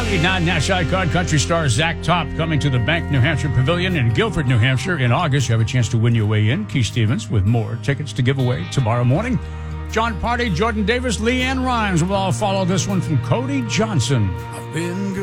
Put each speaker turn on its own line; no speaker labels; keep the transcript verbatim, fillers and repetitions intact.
Lead Nine Nash Icon country star Zach Top coming to the Bank New Hampshire Pavilion in Guilford, New Hampshire in August. You have a chance to win your way in. Keith Stevens with more tickets to give away tomorrow morning. John Party, Jordan Davis, Leanne Rhymes will all follow this one from Cody Johnson.
I've been good.